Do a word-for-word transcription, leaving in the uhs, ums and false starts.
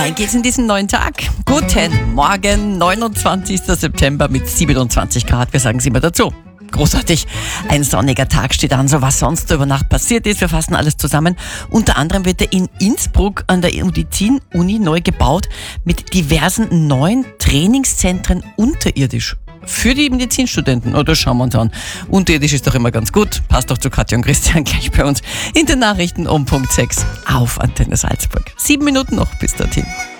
Rein geht's in diesen neuen Tag. Guten Morgen, neunundzwanzigster September mit siebenundzwanzig Grad. Wir sagen es immer dazu. Großartig. Ein sonniger Tag steht an, so was sonst über Nacht passiert ist. Wir fassen alles zusammen. Unter anderem wird er in Innsbruck an der Medizin-Uni neu gebaut mit diversen neuen Trainingszentren unterirdisch. Für die Medizinstudenten, oder schauen wir uns an. Unterirdisch ist doch immer ganz gut. Passt doch zu Katja und Christian gleich bei uns in den Nachrichten um Punkt sechs auf Antenne Salzburg. Sieben Minuten noch bis dorthin.